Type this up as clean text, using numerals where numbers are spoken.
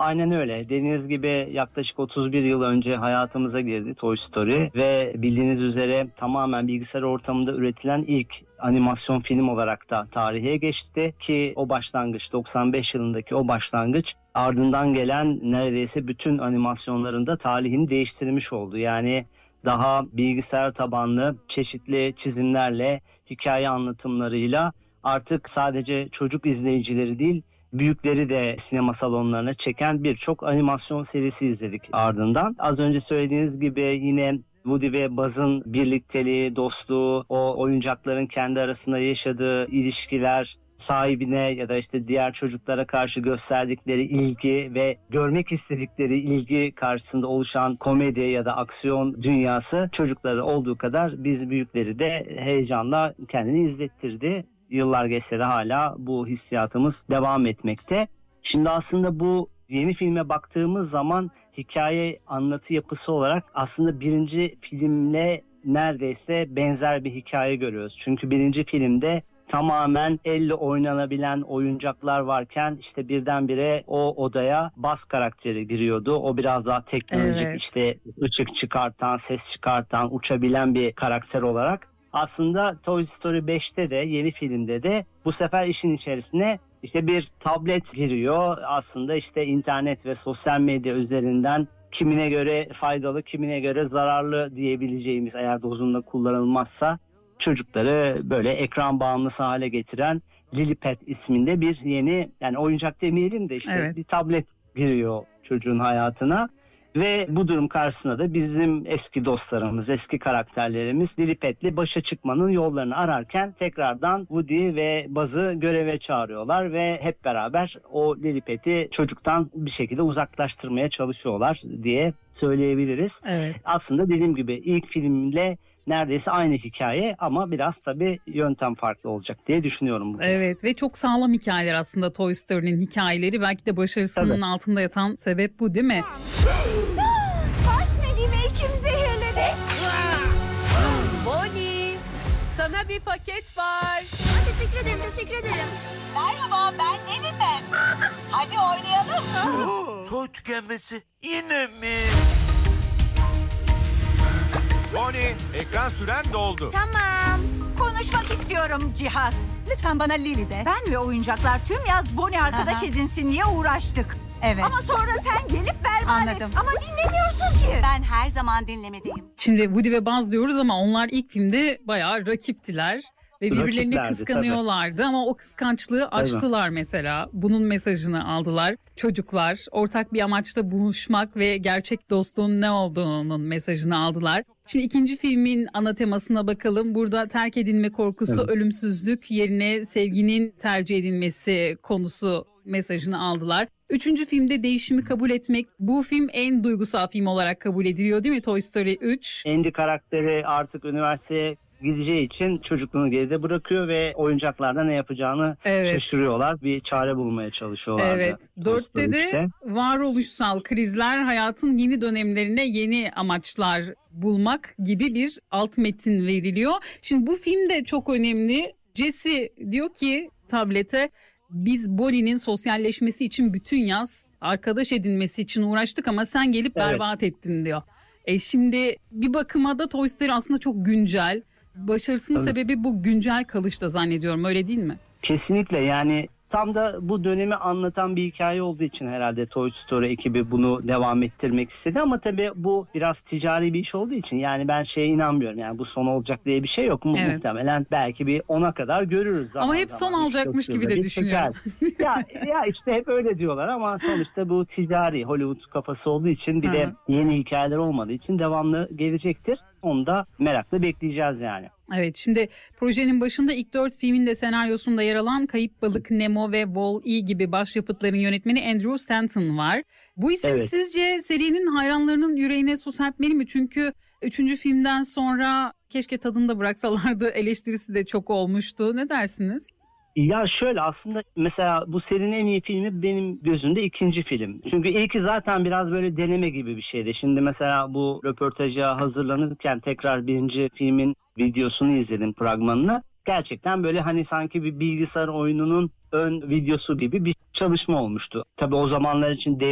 Aynen öyle. Dediğiniz gibi yaklaşık 31 yıl önce hayatımıza girdi Toy Story ve bildiğiniz üzere tamamen bilgisayar ortamında üretilen ilk animasyon film olarak da tarihe geçti ki o başlangıç 95 yılındaki o başlangıç ardından gelen neredeyse bütün animasyonlarında tarihini değiştirmiş oldu. Yani daha bilgisayar tabanlı çeşitli çizimlerle, hikaye anlatımlarıyla artık sadece çocuk izleyicileri değil, büyükleri de sinema salonlarına çeken birçok animasyon serisi izledik ardından. Az önce söylediğiniz gibi yine Woody ve Buzz'ın birlikteliği, dostluğu, o oyuncakların kendi arasında yaşadığı ilişkiler, sahibine ya da işte diğer çocuklara karşı gösterdikleri ilgi ve görmek istedikleri ilgi karşısında oluşan komedi ya da aksiyon dünyası çocukları olduğu kadar biz büyükleri de heyecanla kendini izlettirdi. Yıllar geçse de hala bu hissiyatımız devam etmekte. Şimdi aslında bu yeni filme baktığımız zaman hikaye anlatı yapısı olarak aslında birinci filmle neredeyse benzer bir hikaye görüyoruz. Çünkü birinci filmde tamamen elle oynanabilen oyuncaklar varken işte birdenbire o odaya Buzz karakteri giriyordu. O biraz daha teknolojik, Evet. işte ışık çıkartan, ses çıkartan, uçabilen bir karakter olarak. Aslında Toy Story 5'te de yeni filmde de bu sefer işin içerisine işte bir tablet giriyor. Aslında işte internet ve sosyal medya üzerinden kimine göre faydalı, kimine göre zararlı diyebileceğimiz, eğer dozunda kullanılmazsa, çocukları böyle ekran bağımlısı hale getiren Lilliput isminde bir yeni, yani oyuncak demeyelim de işte Evet. bir tablet giriyor çocuğun hayatına. Ve bu durum karşısında da bizim eski dostlarımız, eski karakterlerimiz Lilliput'le başa çıkmanın yollarını ararken tekrardan Woody ve Buzz'ı göreve çağırıyorlar ve hep beraber o Lilliput'i çocuktan bir şekilde uzaklaştırmaya çalışıyorlar diye söyleyebiliriz. Evet. Aslında dediğim gibi ilk filmle neredeyse aynı hikaye ama biraz tabii yöntem farklı olacak diye düşünüyorum bu kez. Evet ve çok sağlam hikayeler aslında Toy Story'nin hikayeleri. Belki de başarısının Tabii. altında yatan sebep bu, değil mi? Baş Nedim'i kim zehirledi? Bonnie, sana bir paket var. Teşekkür ederim, teşekkür ederim. Merhaba, ben Lilliput. Hadi oynayalım. Soy tükenmesi yine mi? Bonnie, ekran süren doldu. Tamam. Konuşmak istiyorum cihaz. Lütfen bana Lili de. Ben ve oyuncaklar tüm yaz Bonnie arkadaş edinsin diye uğraştık. Evet. Ama sonra sen gelip berbat et. Ama dinlemiyorsun ki. Ben her zaman dinlemedeyim. Şimdi Woody ve Buzz diyoruz ama onlar ilk filmde bayağı rakiptiler. Ve birbirlerini Rakiplerdi, kıskanıyorlardı ama o kıskançlığı aştılar mesela. Bunun mesajını aldılar. Çocuklar ortak bir amaçta buluşmak ve gerçek dostluğun ne olduğunun mesajını aldılar. Şimdi ikinci filmin ana temasına bakalım. Burada terk edilme korkusu, Evet. ölümsüzlük yerine sevginin tercih edilmesi konusu mesajını aldılar. Üçüncü filmde değişimi kabul etmek. Bu film en duygusal film olarak kabul ediliyor değil mi? Toy Story 3. Andy karakteri artık üniversiteye gideceği için çocukluğunu geride bırakıyor ve oyuncaklarda ne yapacağını Evet. şaşırıyorlar. Bir çare bulmaya çalışıyorlar. Evet. Dörtte de varoluşsal krizler, hayatın yeni dönemlerine yeni amaçlar bulmak gibi bir alt metin veriliyor. Şimdi bu film de çok önemli. Jesse diyor ki tablete, biz Bonnie'nin sosyalleşmesi için bütün yaz arkadaş edinmesi için uğraştık ama sen gelip Evet. berbat ettin diyor. Şimdi bir bakıma da Toy Story aslında çok güncel. Başarısının Tabii. sebebi bu güncel kalışta zannediyorum, öyle değil mi? Kesinlikle, yani tam da bu dönemi anlatan bir hikaye olduğu için herhalde Toy Story ekibi bunu devam ettirmek istedi ama tabii bu biraz ticari bir iş olduğu için, yani ben şeye inanmıyorum, yani bu son olacak diye bir şey yok mu? Evet. Muhtemelen belki bir 10'a kadar görürüz. Ama zaman hep son zaman. alacakmış 3-4 gibi de yılda bir düşünüyoruz. çeker. ya işte hep öyle diyorlar ama sonuçta bu ticari Hollywood kafası olduğu için, bir de Hı. yeni hikayeler olmadığı için devamlı gelecektir. Onu da merakla bekleyeceğiz yani. Evet, şimdi projenin başında ilk 4 filmin de senaryosunda yer alan Kayıp Balık, Nemo ve Wall-E gibi başyapıtların yönetmeni Andrew Stanton var. Bu isim Evet. sizce serinin hayranlarının yüreğine su serpmeli mi? Çünkü 3. filmden sonra keşke tadında bıraksalardı eleştirisi de çok olmuştu. Ne dersiniz? Ya şöyle, aslında mesela bu serinin en iyi filmi benim gözümde ikinci film. Çünkü ilki zaten biraz böyle deneme gibi bir şeydi. Şimdi mesela bu röportaja hazırlanırken tekrar birinci filmin videosunu izledim, fragmanını. Gerçekten böyle hani sanki bir bilgisayar oyununun ön videosu gibi bir çalışma olmuştu. Tabii o zamanlar için